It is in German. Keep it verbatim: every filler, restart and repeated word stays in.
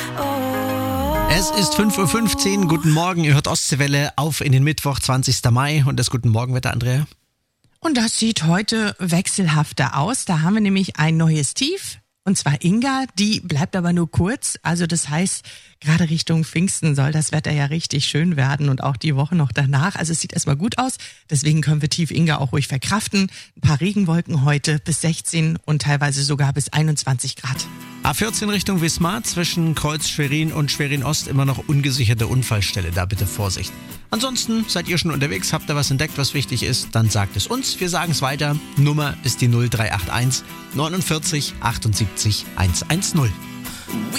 Es ist fünf Uhr fünfzehn, guten Morgen, ihr hört Ostseewelle auf in den Mittwoch, zwanzigsten Mai und das Guten Morgenwetter, Andrea. Und das sieht heute wechselhafter aus, da haben wir nämlich ein neues Tief. Und zwar Inga, die bleibt aber nur kurz. Also das heißt, gerade Richtung Pfingsten soll das Wetter ja richtig schön werden und auch die Woche noch danach. Also es sieht erstmal gut aus. Deswegen können wir Tief Inga auch ruhig verkraften. Ein paar Regenwolken heute bis sechzehn und teilweise sogar bis einundzwanzig Grad. A vierzehn Richtung Wismar, zwischen Kreuz Schwerin und Schwerin Ost immer noch ungesicherte Unfallstelle. Da bitte Vorsicht. Ansonsten seid ihr schon unterwegs, habt ihr was entdeckt, was wichtig ist, dann sagt es uns. Wir sagen es weiter. Nummer ist die null drei acht eins neunundvierzig achtundsiebzig hundertzehn.